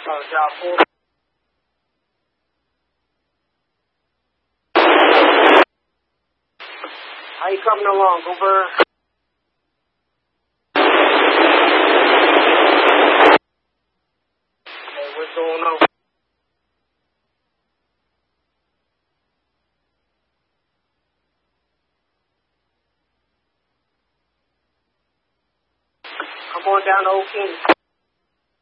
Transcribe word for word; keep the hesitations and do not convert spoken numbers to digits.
Oh, job four. How you coming along, Go Bird? Hey, what's going on? Come on down to Old King.